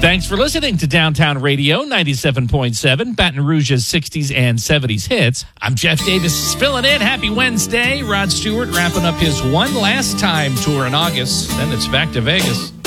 Thanks for listening to Downtown Radio 97.7, Baton Rouge's 60s and 70s hits. I'm Jeff Davis filling in. Happy Wednesday. Rod Stewart wrapping up his one last time tour in August. Then it's back to Vegas.